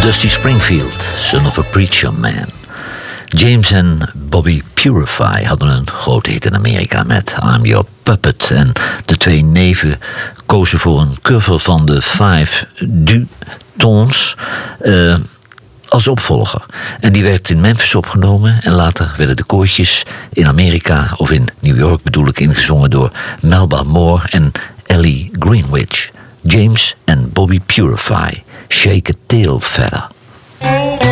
Dusty Springfield, son of a preacher man. James en Bobby Purify hadden een grote hit in Amerika met I'm Your Puppet. En de twee neven kozen voor een cover van de Five du Tons als opvolger. En die werd in Memphis opgenomen en later werden de koortjes in Amerika, of in New York bedoel ik, ingezongen door Melba Moore en Ellie Greenwich. James en Bobby Purify, Shake a Tail Feather.